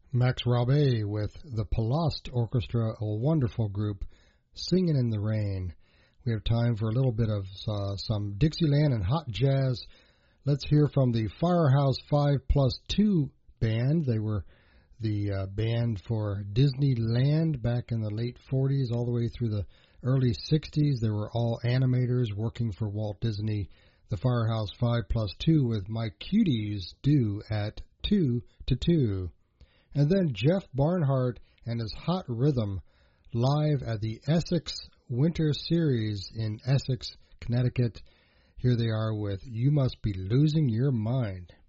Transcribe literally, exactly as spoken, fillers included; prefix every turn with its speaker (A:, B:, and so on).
A: Max Rabe with the Palast Orchestra, a wonderful group, Singing in the Rain. We have time for a little bit of uh, some Dixieland and hot jazz. Let's hear from the Firehouse five plus two band. They were the uh, band for Disneyland back in the late forties all the way through the early sixties. They were all animators working for Walt Disney. The Firehouse five plus two with My Cuties Do at two to two. And then Jeff Barnhart and his Hot Rhythm live at the Essex Winter Series in Essex, Connecticut. Here they are with You Must Be Losing Your Mind.